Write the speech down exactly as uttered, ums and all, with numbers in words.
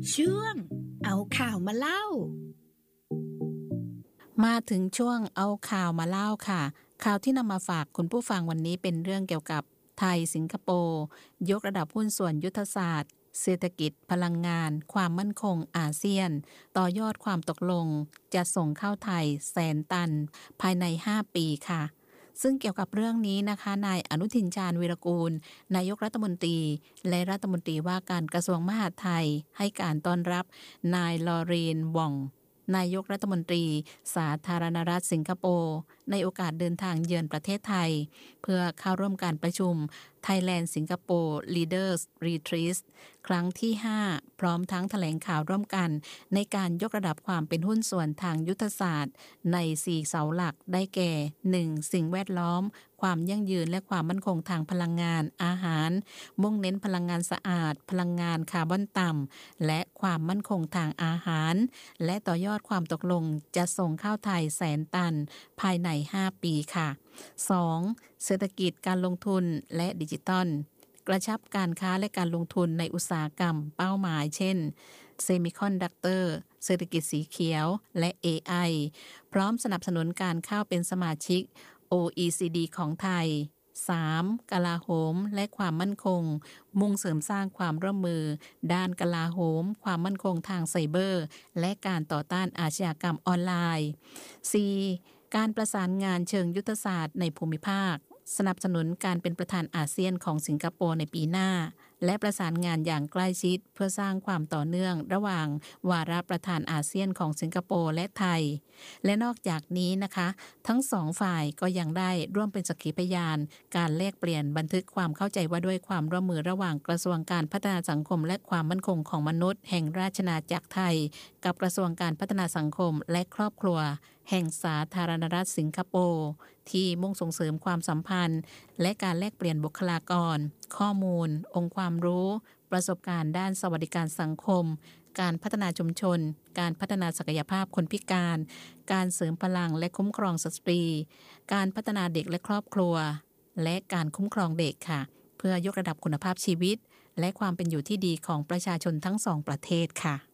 ช่วงเอาข่าวมาเล่ามาถึงช่วงเอาข่าวมาเล่าค่ะข่าวที่นำมาฝากคุณผู้ฟังวันนี้เป็นเรื่องเกี่ยวกับไทยสิงคโปร์ยกระดับหุ้นส่วนยุทธศาสตร์เศรษฐกิจพลังงานความมั่นคงอาเซียนต่อยอดความตกลงจะส่งเข้าไทยแสนตันภายในห้าปีค่ะซึ่งเกี่ยวกับเรื่องนี้นะคะนายอนุทินชาญวีรกูลนายกรัฐมนตรีและรัฐมนตรีว่าการกระทรวงมหาดไทยให้การต้อนรับนายลอเรนว่องนายกรัฐมนตรีสาธารณรัฐสิงคโปร์ในโอกาสเดินทางเยือนประเทศไทยเพื่อเข้าร่วมการประชุม Thailand Singapore Leaders Retreat ครั้งที่ห้าพร้อมทั้งแถลงข่าวร่วมกันในการยกระดับความเป็นหุ้นส่วนทางยุทธศาสตร์ในสี่เสาหลักได้แก่ หนึ่ง สิ่งแวดล้อมความยั่งยืนและความมั่นคงทางพลังงานอาหารมุ่งเน้นพลังงานสะอาดพลังงานคาร์บอนต่ำและความมั่นคงทางอาหารและต่อยอดความตกลงจะส่งเข้าไทยแสนตันภายในห้าปีค่ะ สอง เศรษฐกิจการลงทุนและดิจิทัลกระชับการค้าและการลงทุนในอุตสาหกรรมเป้าหมายเช่นเซมิคอนดักเตอร์เศรษฐกิจสีเขียวและ เอ ไอ พร้อมสนับสนุนการเข้าเป็นสมาชิก โอ อี ซี ดี ของไทย สาม กลาโหมและความมั่นคงมุ่งเสริมสร้างความร่วมมือด้านกลาโหมความมั่นคงทางไซเบอร์และการต่อต้านอาชญากรรมออนไลน์ สี่ การประสานงานเชิงยุทธศาสตร์ในภูมิภาคสนับสนุนการเป็นประธานอาเซียนของสิงคโปร์ในปีหน้าและประสานงานอย่างใกล้ชิดเพื่อสร้างความต่อเนื่องระหว่างวาระประธานอาเซียนของสิงคโปร์และไทยและนอกจากนี้นะคะทั้งสองฝ่ายก็ยังได้ร่วมเป็นสักขีพยานการแลกเปลี่ยนบันทึกความเข้าใจว่าด้วยความร่วมมือระหว่างกระทรวงการพัฒนาสังคมและความมั่นคงของมนุษย์แห่งราชอาณาจักรไทยกับกระทรวงการพัฒนาสังคมและครอบครัวแห่งสาธารณรัฐสิงคโปร์ที่มุ่งส่งเสริมความสัมพันธ์และการแลกเปลี่ยนบุคลากรข้อมูลองค์ความรู้ประสบการณ์ด้านสวัสดิการสังคมการพัฒนาชุมชนการพัฒนาศักยภาพคนพิการการเสริมพลังและคุ้มครองสตรีการพัฒนาเด็กและครอบครัวและการคุ้มครองเด็กค่ะเพื่อยกระดับคุณภาพชีวิตและความเป็นอยู่ที่ดีของประชาชนทั้งสองประเทศค่ะ